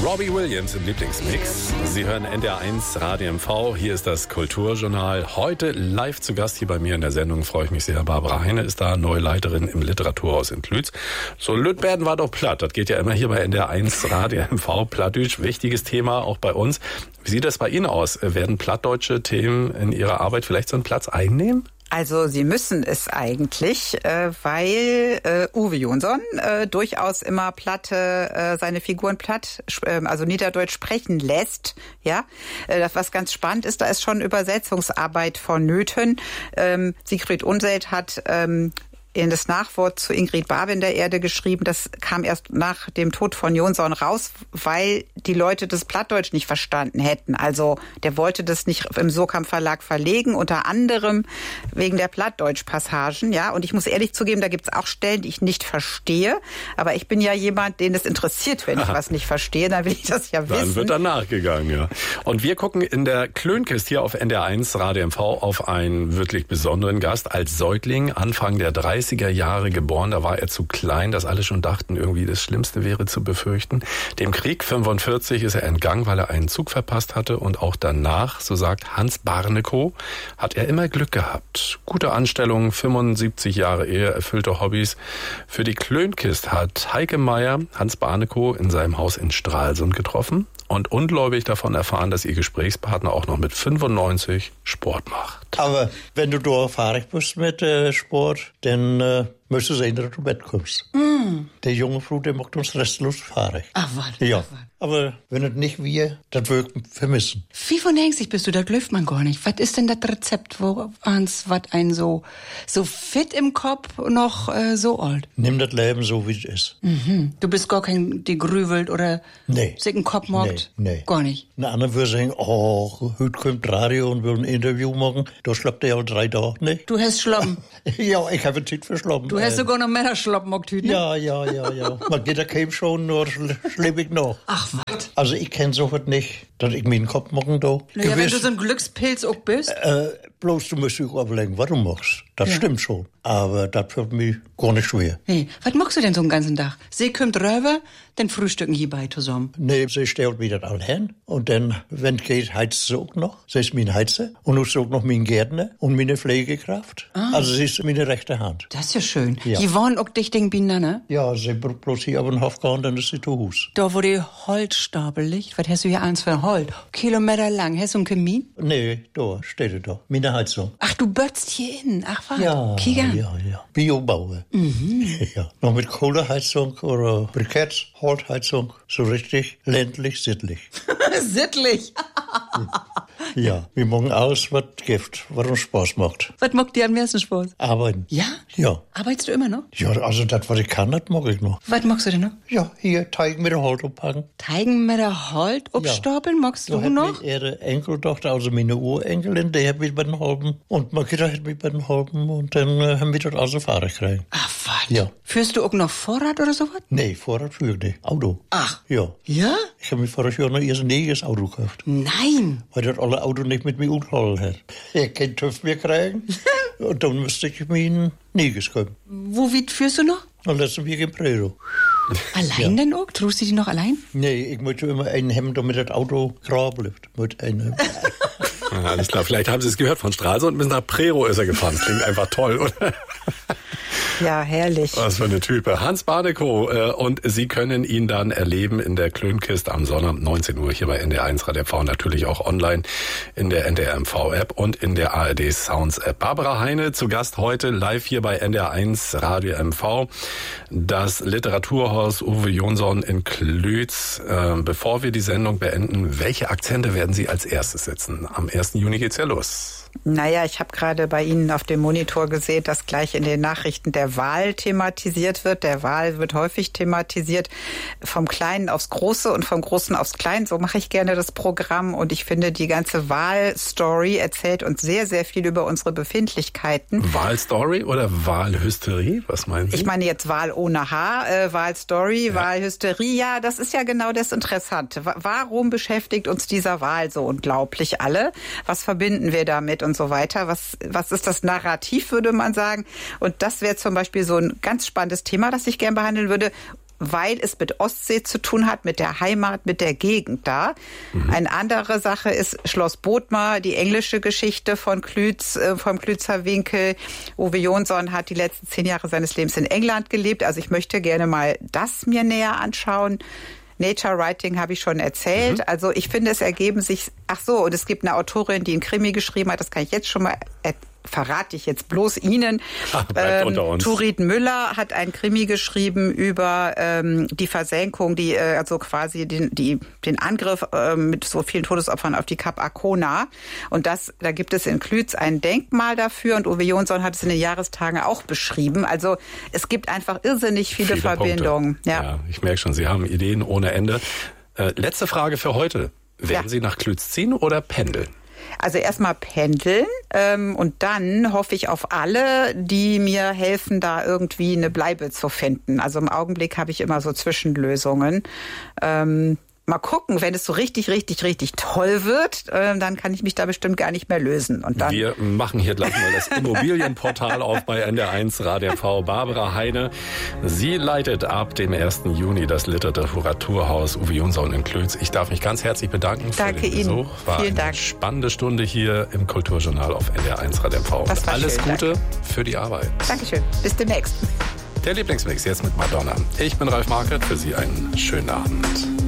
Robbie Williams im Lieblingsmix. Sie hören NDR1 Radio MV. Hier ist das Kulturjournal. Heute live zu Gast hier bei mir in der Sendung. Freue ich mich sehr. Barbara Heine ist da, neue Leiterin im Literaturhaus in Lütz. So, Lütwerden war doch platt. Das geht ja immer hier bei NDR1 Radio MV. Plattdeutsch, wichtiges Thema auch bei uns. Wie sieht das bei Ihnen aus? Werden plattdeutsche Themen in Ihrer Arbeit vielleicht so einen Platz einnehmen? Also sie müssen es eigentlich, weil Uwe Jonsson durchaus immer seine Figuren platt, also Niederdeutsch sprechen lässt. Ja, was ganz spannend ist, da ist schon Übersetzungsarbeit vonnöten. Sigrid Unseld hat in das Nachwort zu Ingrid Babin der Erde geschrieben. Das kam erst nach dem Tod von Jonsson raus, weil die Leute das Plattdeutsch nicht verstanden hätten. Also der wollte das nicht im Surkamp Verlag verlegen, unter anderem wegen der Plattdeutsch-Passagen. Ja, und ich muss ehrlich zugeben, da gibt's auch Stellen, die ich nicht verstehe. Aber ich bin ja jemand, den es interessiert, wenn ich was nicht verstehe. Dann will ich das ja wissen. Dann wird da nachgegangen, ja. Und wir gucken in der Klönkist hier auf NDR1 Radio MV auf einen wirklich besonderen Gast. Als Säugling, Anfang der 30er Jahre geboren, da war er zu klein, dass alle schon dachten, irgendwie das Schlimmste wäre zu befürchten. Dem Krieg 45 ist er entgangen, weil er einen Zug verpasst hatte, und auch danach, so sagt Hans Barnekow, hat er immer Glück gehabt. Gute Anstellung, 75 Jahre Ehe, erfüllte Hobbys. Für die Klönkist hat Heike Meyer Hans Barnekow in seinem Haus in Stralsund getroffen und ungläubig davon erfahren, dass ihr Gesprächspartner auch noch mit 95 Sport macht. Aber wenn du da fahrig bist mit Sport, dann musst du sehen, dass du Bett kommst. Der junge Frau, der macht uns restlos fahrig. Ach, was? Ja, aber wenn es nicht wir, das wir vermissen. 95 bist du, da glüft man gar nicht. Was ist denn das Rezept, was einen so fit im Kopf noch so alt? Nimm das Leben so, wie es ist. Mhm. Du bist gar kein, die grübelt oder sicken Kopf mockt? Nee. Gar nicht. Ein anderer würde sagen, heute kommt Radio und will ein Interview machen. Da schlappt er ja 3 Tage, ne? Du hast Schloppen. Ja, ich habe Zeit für Schloppen. Du hast sogar noch mehr Schloppen mockt, ne? Ja. Man geht da keinem schon, nur schlimm ich noch. Ach, was? Also ich kenne sowas nicht, dass ich mir den Kopf machen da. Naja, wenn du so ein Glückspilz auch bist. Bloß du musst dich überlegen, was du machst. Das stimmt schon. Aber das wird mir gar nicht schwer. Nee, was machst du denn so den ganzen Tag? Sie kommt rüber, dann frühstücken hierbei zusammen. Nee, sie stellt mir das all hin. Und dann, wenn es geht, heizt sie auch noch. Sie ist mein Heizer. Und ist auch noch mein Gärtner und meine Pflegekraft. Also sie ist meine rechte Hand. Das ist ja schön. Ja. Die wohnen auch dicht in ne? Ja, sie wird bloß hier auf den Hof gehen, dann ist sie zu Hus. Da, wo die Holzstapel liegt, was hast du hier eins für Holz? Kilometer lang. Hast du einen Kamin? Nee, da steht er da. Meine Heizung. Ach, du bötzt hier in. Ach, was? Ja, Kiga. ja. Biobauer. Ja. Noch mit Kohleheizung oder Briketts, Holzheizung. So richtig ländlich, sittlich. Sittlich. Ja, wir machen alles, was Gift, was uns Spaß macht. Was macht dir am meisten Spaß? Arbeiten. Ja? Ja. Arbeitest du immer noch? Ja, also das, was ich kann, das mag ich noch. Was magst du denn noch? Ja, hier Teig mit der Holz abpacken. Teigen mit der Holz abstapeln, magst du noch? Ihre Enkeltochter, also meine Urenkelin, die hat mich bei den Halben. Und Margita hat mich bei den Halben. Und dann haben wir das also fahrig gekriegt. Ach, was? Ja. Führst du auch noch Vorrat oder sowas? Nee, Vorrat führe ich nicht. Auto. Ach. Ja. Ja? Ich habe mir voriges Jahr noch erst ein neues Auto gekauft. Nein. Weil das alle Auto nicht mit mir umgehalten hat. Ich kann keinen TÜV mehr kriegen. Und dann müsste ich mir ein neues kaufen. Wo weit führst du noch? Und letzten Weg in Predo. Allein denn auch? Trust du die noch allein? Nee, ich möchte immer einen haben, damit das Auto grau bleibt. Mit einem. Alles klar, vielleicht haben Sie es gehört von Stralsund bis nach Prero ist er gefahren. Das klingt einfach toll, oder? Ja, herrlich. Was für eine Type. Hans Barnekow. Und Sie können ihn dann erleben in der Klönkist am Sonnabend 19 Uhr hier bei NDR1 Radio MV. Natürlich auch online in der NDR MV App und in der ARD Sounds App. Barbara Heine zu Gast heute live hier bei NDR1 Radio MV. Das Literaturhaus Uwe Jonsson in Klütz. Bevor wir die Sendung beenden, welche Akzente werden Sie als erstes setzen? Am 1. Juni geht's ja los. Naja, ich habe gerade bei Ihnen auf dem Monitor gesehen, dass gleich in den Nachrichten der Wahl thematisiert wird. Der Wahl wird häufig thematisiert, vom Kleinen aufs Große und vom Großen aufs Kleine. So mache ich gerne das Programm und ich finde, die ganze Wahlstory erzählt uns sehr, sehr viel über unsere Befindlichkeiten. Wahlstory oder Wahlhysterie? Was meinen Sie? Ich meine jetzt Wahl ohne H, Wahlstory, ja. Wahlhysterie. Ja, das ist ja genau das Interessante. Warum beschäftigt uns dieser Wahl so unglaublich alle? Was verbinden wir damit? Und so weiter. Was ist das Narrativ, würde man sagen? Und das wäre zum Beispiel so ein ganz spannendes Thema, das ich gern behandeln würde. weil es mit Ostsee zu tun hat, mit der Heimat, mit der Gegend da. Eine andere Sache ist Schloss Bothmer, die englische Geschichte von Klütz, vom Klützer Winkel. Uwe Jonsson hat die letzten 10 Jahre seines Lebens in England gelebt. Also ich möchte gerne mal das mir näher anschauen. Nature Writing habe ich schon erzählt. Also ich finde, es ergeben sich, und es gibt eine Autorin, die einen Krimi geschrieben hat, das kann ich jetzt schon mal verrate ich jetzt bloß Ihnen. Bleibt unter uns. Turid Müller hat ein Krimi geschrieben über die Versenkung, also quasi den Angriff mit so vielen Todesopfern auf die Kap Arkona. Und da gibt es in Klütz ein Denkmal dafür und Uwe Jonsson hat es in den Jahrestagen auch beschrieben. Also es gibt einfach irrsinnig viele Verbindungen. Ja, ich merke schon, Sie haben Ideen ohne Ende. Letzte Frage für heute. Werden Sie nach Klütz ziehen oder pendeln? Also erstmal pendeln und dann hoffe ich auf alle, die mir helfen, da irgendwie eine Bleibe zu finden. Also im Augenblick habe ich immer so Zwischenlösungen. Mal gucken, wenn es so richtig, richtig, richtig toll wird, dann kann ich mich da bestimmt gar nicht mehr lösen. Und dann Wir machen hier gleich mal das Immobilienportal auf bei NDR1 Radio MV. Barbara Heine, sie leitet ab dem 1. Juni das Literaturhaus Uwe Jonsson in Klütz. Ich darf mich ganz herzlich bedanken für den Besuch. War Vielen Dank. Eine spannende Stunde hier im Kulturjournal auf NDR1 Radio MV. Das war alles schön, Gute für die Arbeit. Dankeschön. Bis demnächst. Der Lieblingsmix jetzt mit Madonna. Ich bin Ralf Marquardt. Für Sie einen schönen Abend.